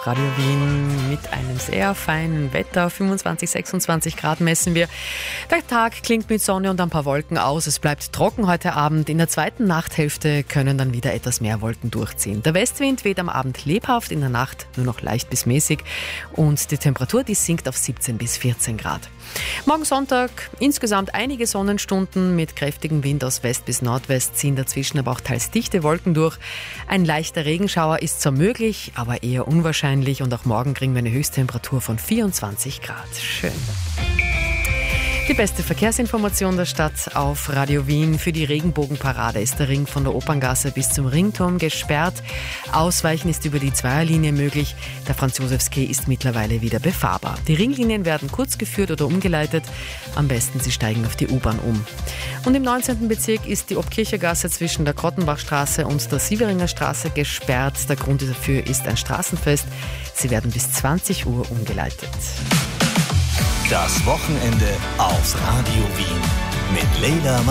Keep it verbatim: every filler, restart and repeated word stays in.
Radio Wien mit einem sehr feinen Wetter. fünfundzwanzig, sechsundzwanzig Grad messen wir. Der Tag klingt mit Sonne und ein paar Wolken aus. Es bleibt trocken heute Abend. In der zweiten Nachthälfte können dann wieder etwas mehr Wolken durchziehen. Der Westwind weht am Abend lebhaft, in der Nacht nur noch leicht bis mäßig. Und die Temperatur, die sinkt auf siebzehn bis vierzehn Grad. Morgen Sonntag insgesamt einige Sonnenstunden mit kräftigem Wind aus West bis Nordwest, ziehen dazwischen aber auch teils dichte Wolken durch. Ein leichter Regenschauer ist zwar möglich, aber eher unwahrscheinlich, und auch morgen kriegen wir eine Höchsttemperatur von vierundzwanzig Grad. Schön. Die beste Verkehrsinformation der Stadt auf Radio Wien. Für die Regenbogenparade ist der Ring von der Operngasse bis zum Ringturm gesperrt. Ausweichen ist über die Zweierlinie möglich. Der Franz-Josefs-Quai ist mittlerweile wieder befahrbar. Die Ringlinien werden kurz geführt oder umgeleitet. Am besten, Sie steigen auf die U-Bahn um. Und im neunzehnten Bezirk ist die Obkirchergasse zwischen der Krottenbachstraße und der Sieveringer Straße gesperrt. Der Grund dafür ist ein Straßenfest. Sie werden bis zwanzig Uhr umgeleitet. Das Wochenende auf Radio Wien mit Leila